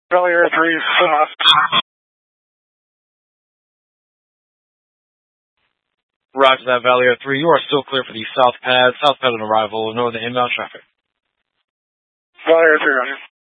Valley Air 3, soft. Roger that, Valley Air 3. You are still clear for the south pad on arrival, northern inbound traffic. Valley Air 3, roger.